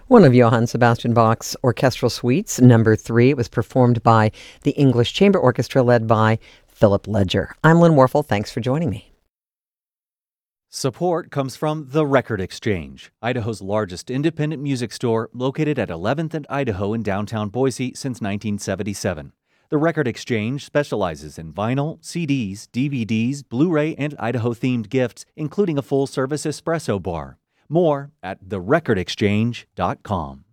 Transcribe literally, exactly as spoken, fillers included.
One of Johann Sebastian Bach's orchestral suites, number three. It was performed by the English Chamber Orchestra led by Philip Ledger. I'm Lynn Warfel. Thanks for joining me. Support comes from The Record Exchange, Idaho's largest independent music store, located at eleventh and Idaho in downtown Boise since nineteen seventy-seven. The Record Exchange specializes in vinyl, C Ds, D V Ds, Blu-ray, and Idaho-themed gifts, including a full-service espresso bar. More at the record exchange dot com.